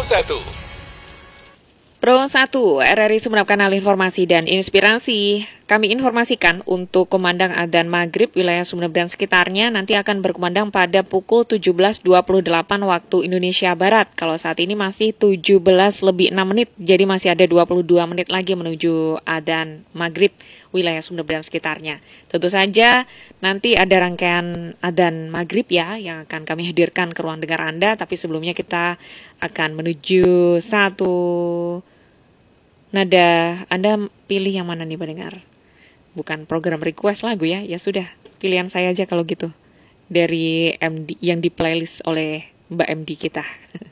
Pro 1, RRI Sumeneb Kanal Informasi dan Inspirasi. Kami informasikan untuk kumandang adzan maghrib wilayah Sumeneb dan sekitarnya nanti akan berkumandang pada pukul 17.28 waktu Indonesia Barat. Kalau saat ini masih 17 lebih 6 menit, jadi masih ada 22 menit lagi menuju adzan maghrib wilayah Sumeneb dan sekitarnya. Tentu saja nanti ada rangkaian adzan maghrib ya yang akan kami hadirkan ke ruang dengar Anda, tapi sebelumnya kita akan menuju satu nada. Anda pilih yang mana nih pendengar? Bukan program request lagu ya, ya sudah pilihan saya aja kalau gitu. Dari MD yang di playlist oleh Mbak MD kita.